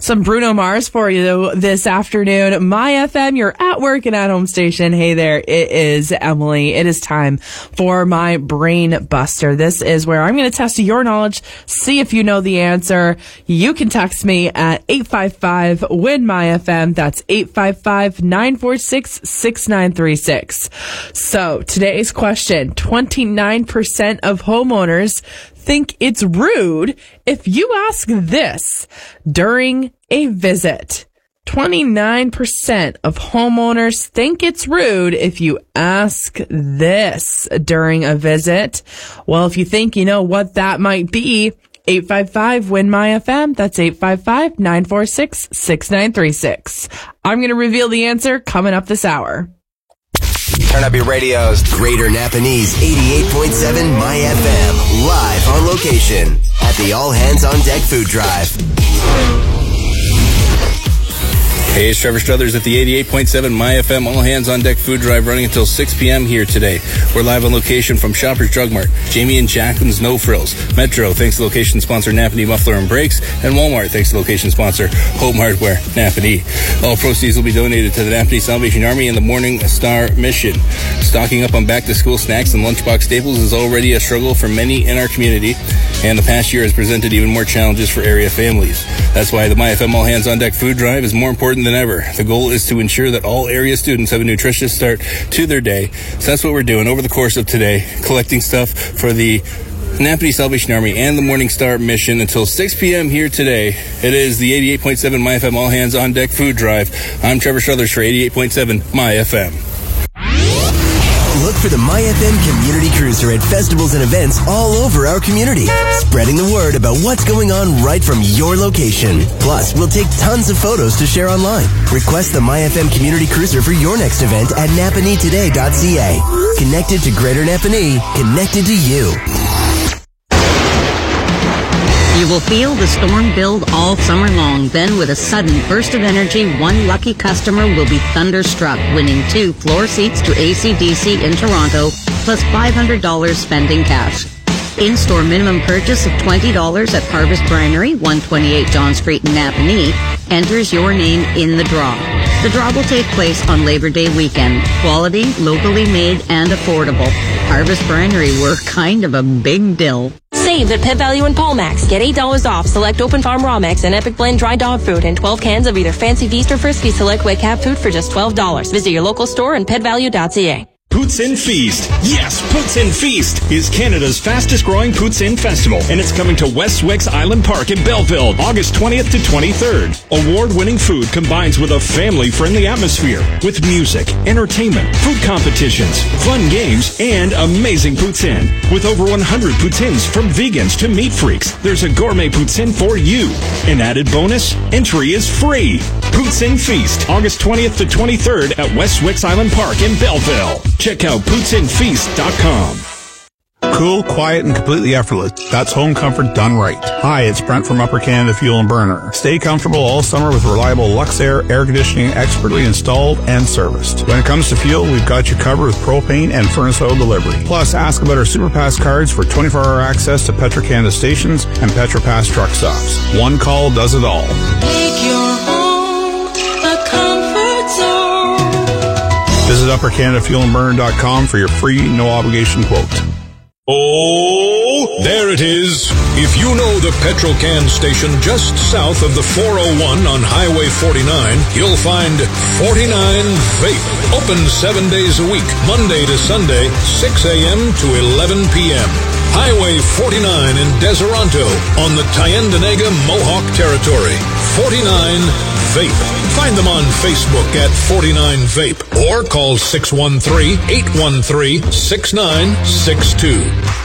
Some Bruno Mars for you this afternoon. My FM, your at work and at home station. Hey there, it is Emily. It is time for my Brain Buster. This is where I'm going to test your knowledge, see if you know the answer. You can text me at 855-WIN-MY-FM. That's 855-946-6936. So today's question, 29% of homeowners think it's rude if you ask this during a visit. 29% of homeowners think it's rude if you ask this during a visit. Well, if you think you know what that might be, 855-WIN-MY-FM. That's 855-946-6936. I'm going to reveal the answer coming up this hour. Turn up your radios. Greater Napanese 88.7 My FM. Live on location at the All Hands on Deck Food Drive. Hey, it's Trevor Struthers at the 88.7 My FM All Hands on Deck Food Drive, running until 6 p.m. here today. We're live on location from Shoppers Drug Mart, Jamie and Jacqueline's No Frills, Metro, thanks to location sponsor Napanee Muffler and Brakes, and Walmart, thanks to location sponsor Home Hardware, Napanee. All proceeds will be donated to the Napanee Salvation Army and the Morning Star Mission. Stocking up on back-to-school snacks and lunchbox staples is already a struggle for many in our community, and the past year has presented even more challenges for area families. That's why the My FM All Hands on Deck Food Drive is more important than ever. The goal is to ensure that all area students have a nutritious start to their day. So that's what we're doing over the course of today, collecting stuff for the Napanee Salvation Army and the Morning Star Mission until 6 p.m. here today. It is the 88.7 My FM All Hands on Deck Food Drive. I'm Trevor Struthers for 88.7 My FM. Look for the My FM Community Cruiser at festivals and events all over our community, spreading the word about what's going on right from your location. Plus, we'll take tons of photos to share online. Request the My FM Community Cruiser for your next event at napaneetoday.ca. Connected to Greater Napanee, connected to you. You will feel the storm build all summer long. Then, with a sudden burst of energy, one lucky customer will be thunderstruck, winning 2 floor seats to AC/DC in Toronto, plus $500 spending cash. In-store minimum purchase of $20 at Harvest Brinery, 128 John Street in Napanee, enters your name in the draw. The draw will take place on Labor Day weekend. Quality, locally made, and affordable. Harvest Brinery were kind of a big deal. Save at Pet Value and Paulmax. Get $8 off select Open Farm Raw Mix and Epic Blend dry dog food and 12 cans of either Fancy Feast or Frisky Select Wet Cat food for just $12. Visit your local store and petvalue.ca. Poutine Feast. Yes, Poutine Feast is Canada's fastest growing Poutine Festival, and it's coming to West Wicks Island Park in Belleville, August 20th to 23rd. Award-winning food combines with a family-friendly atmosphere with music, entertainment, food competitions, fun games, and amazing poutine. With over 100 poutines from vegans to meat freaks, there's a gourmet poutine for you. An added bonus, entry is free. Poutine Feast, August 20th to 23rd at West Wicks Island Park in Belleville. Check out PoutineFeast.com. Cool, quiet, and completely effortless. That's home comfort done right. Hi, it's Brent from Upper Canada Fuel and Burner. Stay comfortable all summer with reliable Luxair air conditioning, expertly installed and serviced. When it comes to fuel, we've got you covered with propane and furnace oil delivery. Plus, ask about our SuperPass cards for 24-hour access to Petro-Canada stations and PetroPass truck stops. One call does it all. Make your home a comfort zone. Visit UpperCanadaFuelandBurner.com for your free, no-obligation quote. Oh, there it is. If you know the Petro-Can station just south of the 401 on Highway 49, you'll find 49 Vape. Open 7 days a week, Monday to Sunday, 6 a.m. to 11 p.m. Highway 49 in Deseronto on the Tyendinaga Mohawk Territory. 49 Vape. Find them on Facebook at 49 Vape or call 613-813-6962.